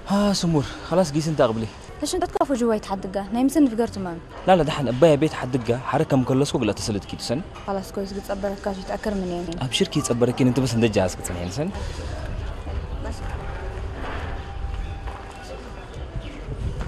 ها سمور خلاص قيس انت قبلي. ليش انت تكفوا جوا يتحدقا نايمسن فكرت مام. لا دحين ابايا بيت حدقة حركة مكلسكو قلت تسلت كيتو سن. خلاص كويس قد صبرك كاش يتأكر من يعني. ابشر كي تصبركين انت بس ندج عاسك سن.